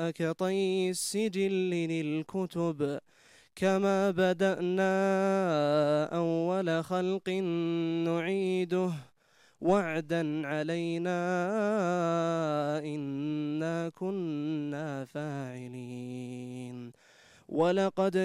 كطي السجل للكتب كما بدأنا أول خلق نعيده وعدا علينا إنا كنا فاعلين ولقد